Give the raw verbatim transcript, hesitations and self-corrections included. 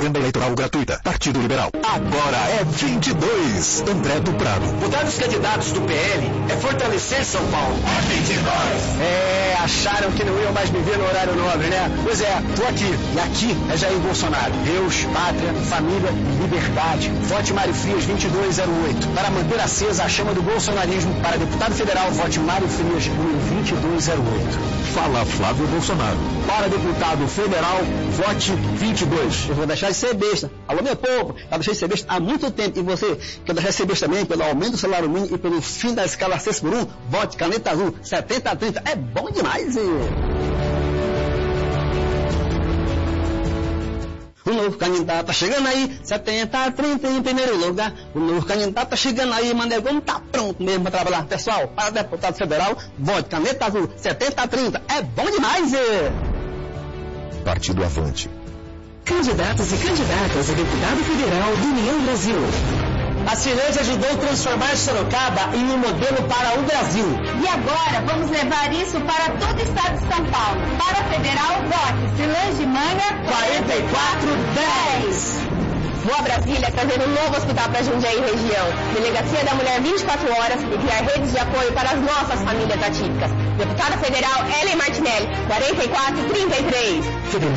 Propaganda eleitoral gratuita. Partido Liberal. Agora é vinte e dois. André do Prado. Votar dos candidatos do P L é fortalecer São Paulo. É vinte e dois. É, acharam que não iam mais me ver no horário nobre, né? Pois é, tô aqui. E aqui é Jair Bolsonaro. Deus, pátria, família, liberdade. Vote Mário Frias vinte e dois zero oito. Para manter acesa a chama do bolsonarismo. Para deputado federal, vote Mário Frias número vinte e dois zero oito. Fala Flávio Bolsonaro. Para deputado federal, vote vinte e dois. Eu vou deixar de ser besta. Alô, meu povo, eu deixei de ser besta há muito tempo. E você quer deixar de ser besta também pelo aumento do salário mínimo e pelo fim da escala seis por um? Vote Caneta Azul setenta a trinta. É bom demais, hein? O novo candidato tá chegando aí, setenta a trinta em primeiro lugar. O novo candidato tá chegando aí, Mané Gomes tá pronto mesmo para trabalhar. Pessoal, para deputado federal, vote Caneta Azul setenta a trinta. É bom demais, hein? Partido Avante. Candidatos e candidatas a deputado federal do União Brasil. A Cirande ajudou a transformar Sorocaba em um modelo para o Brasil. E agora vamos levar isso para todo o estado de São Paulo. Para a federal, vote Cilange Manha quarenta e quatro dez. Vou a Brasília trazer um novo hospital para Jundiaí e região. Delegacia da Mulher vinte e quatro horas e criar redes de apoio para as nossas famílias atípicas. Deputada federal Ellen Martinelli, quarenta e quatro trinta e três.